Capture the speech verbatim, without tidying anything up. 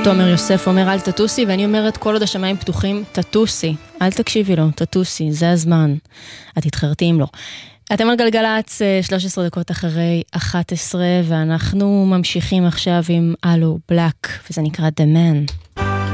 תומר יוסף אומר אל תטוסי, ואני אומרת כל עוד השמיים פתוחים, תטוסי, אל תקשיבי לו, תטוסי, זה הזמן, את תתחרטים לו. אתם על גלגלץ, שלוש עשרה דקות אחרי אחת עשרה, ואנחנו ממשיכים עכשיו עם אלו בלק, וזה נקרא The Man.